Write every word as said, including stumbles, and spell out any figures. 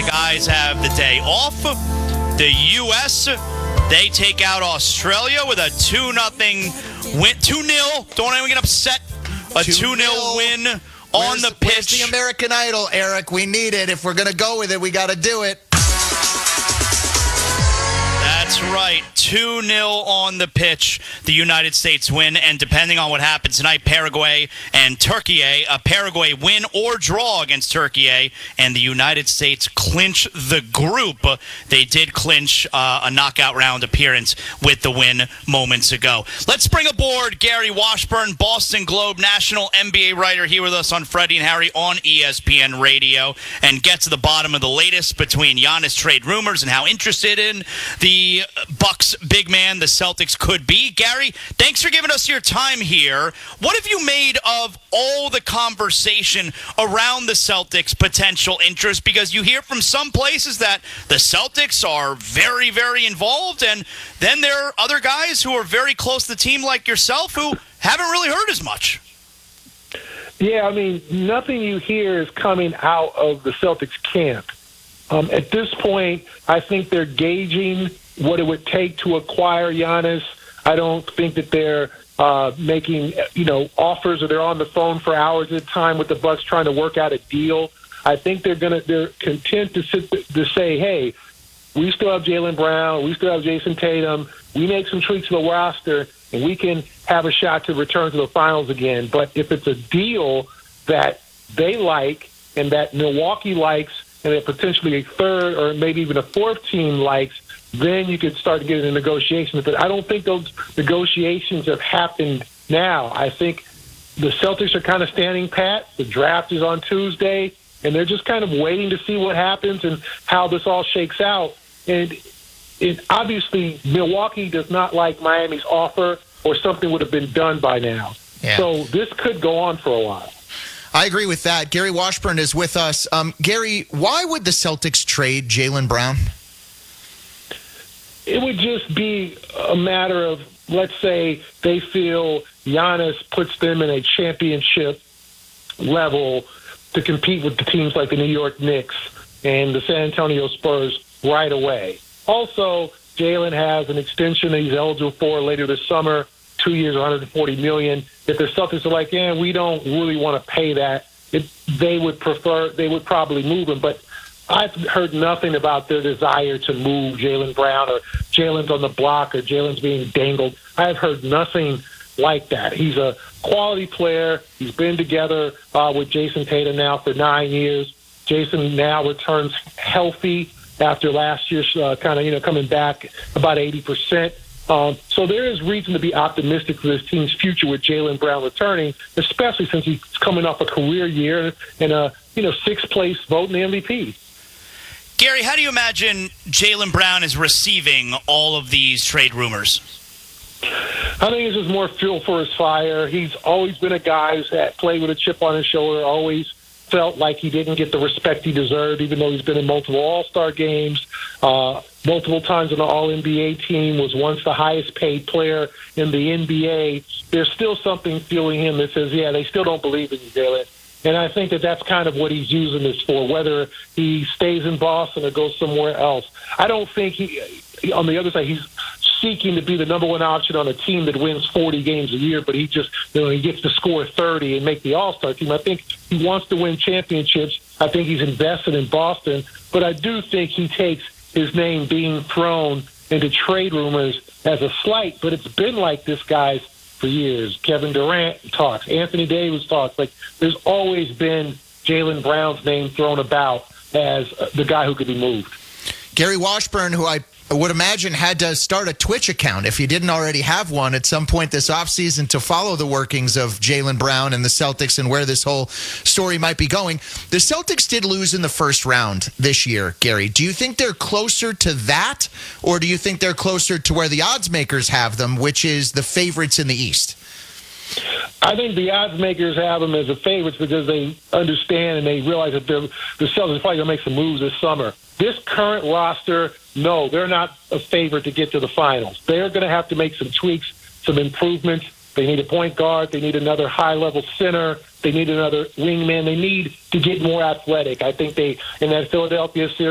the guys have the day off. The U S, they take out Australia with a two nothing win. two nil. Don't anyone get upset. A two nil win on where's, the pitch. Where's the American Idol, Eric? We need it. If we're going to go with it, we got to do it. That's right. two nil on the pitch. The United States win. And depending on what happens tonight, Paraguay and Turkey, a Paraguay win or draw against Turkey, and the United States clinch the group. They did clinch uh, a knockout round appearance with the win moments ago. Let's bring aboard Gary Washburn, Boston Globe national N B A writer, here with us on Freddie and Harry on E S P N Radio, and get to the bottom of the latest between Giannis trade rumors and how interested in the Bucks big man the Celtics could be. Gary, thanks for giving us your time here. What have you made of all the conversation around the Celtics' potential interest? Because you hear from some places that the Celtics are very, very involved, and then there are other guys who are very close to the team like yourself who haven't really heard as much. Yeah, I mean, nothing you hear is coming out of the Celtics camp. Um, at this point, I think they're gauging what it would take to acquire Giannis. I don't think that they're uh, making, you know, offers or they're on the phone for hours at a time with the Bucks trying to work out a deal. I think they're gonna they're content to sit to say, hey, we still have Jaylen Brown, we still have Jason Tatum. We make some tweaks to the roster, and we can have a shot to return to the finals again. But if it's a deal that they like and that Milwaukee likes, and that potentially a third or maybe even a fourth team likes, then you could start to get into negotiations. But I don't think those negotiations have happened now. I think the Celtics are kind of standing pat. The draft is on Tuesday, and they're just kind of waiting to see what happens and how this all shakes out. And it, obviously, Milwaukee does not like Miami's offer, or something would have been done by now. Yeah. So this could go on for a while. I agree with that. Gary Washburn is with us. Um, Gary, why would the Celtics trade Jaylen Brown? It would just be a matter of, let's say, they feel Giannis puts them in a championship level to compete with the teams like the New York Knicks and the San Antonio Spurs right away. Also, Jaylen has an extension that he's eligible for later this summer, two years, one hundred forty million dollars. If the Celtics are like, yeah, we don't really want to pay that, it, they would prefer, they would probably move him. But I've heard nothing about their desire to move Jaylen Brown, or Jaylen's on the block, or Jaylen's being dangled. I've heard nothing like that. He's a quality player. He's been together uh, with Jason Tatum now for nine years. Jason now returns healthy after last year's uh, kind of, you know, coming back about eighty percent. Um, so there is reason to be optimistic for this team's future with Jaylen Brown returning, especially since he's coming off a career year and a, you know, sixth place vote in the M V P. Gary, how do you imagine Jaylen Brown is receiving all of these trade rumors? I think it's just more fuel for his fire. He's always been a guy who's had, played with a chip on his shoulder, always felt like he didn't get the respect he deserved, even though he's been in multiple All-Star games, uh, multiple times on the All N B A team, was once the highest-paid player in the N B A. There's still something fueling him that says, yeah, they still don't believe in you, Jaylen. And I think that that's kind of what he's using this for, whether he stays in Boston or goes somewhere else. I don't think he, on the other side, he's seeking to be the number one option on a team that wins forty games a year, but he just, you know, he gets to score thirty and make the All-Star team. I think he wants to win championships. I think he's invested in Boston, but I do think he takes his name being thrown into trade rumors as a slight, but it's been like this, guys, for years. Kevin Durant talks, Anthony Davis talks. Like, there's always been Jaylen Brown's name thrown about as the guy who could be moved. Gary Washburn, who I would imagine had to start a Twitch account if he didn't already have one at some point this offseason to follow the workings of Jaylen Brown and the Celtics and where this whole story might be going. The Celtics did lose in the first round this year, Gary. Do you think they're closer to that, or do you think they're closer to where the odds makers have them, which is the favorites in the East? I think the odds makers have them as the favorites because they understand and they realize that the Celtics are probably going to make some moves this summer. This current roster, no, they're not a favorite to get to the finals. They're going to have to make some tweaks, some improvements. They need a point guard. They need another high-level center. They need another wingman. They need to get more athletic. I think they, in that Philadelphia series,